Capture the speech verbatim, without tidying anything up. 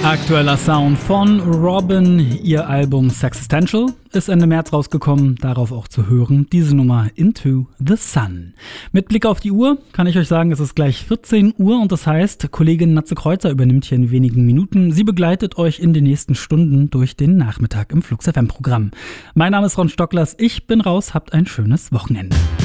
Aktueller Sound von Robin. Ihr Album Sexistential ist Ende März rausgekommen, darauf auch zu hören, diese Nummer Into the Sun. Mit Blick auf die Uhr kann ich euch sagen, es ist gleich vierzehn Uhr und das heißt, Kollegin Natze Kreuzer übernimmt hier in wenigen Minuten. Sie begleitet euch in den nächsten Stunden durch den Nachmittag im Flux F M Programm. Mein Name ist Ron Stocklers, ich bin raus, habt ein schönes Wochenende.